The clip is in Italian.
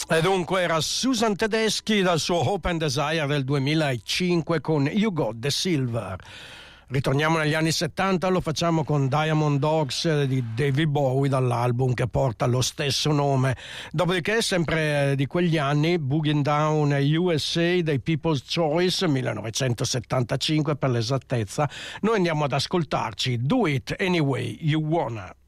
E dunque era Susan Tedeschi dal suo Hope and Desire del 2005 con You Got the Silver. Ritorniamo negli anni 70, lo facciamo con Diamond Dogs di David Bowie dall'album che porta lo stesso nome. Dopodiché, sempre di quegli anni, Boogie Down USA dei People's Choice, 1975 per l'esattezza, noi andiamo ad ascoltarci Do It Anyway You Wanna.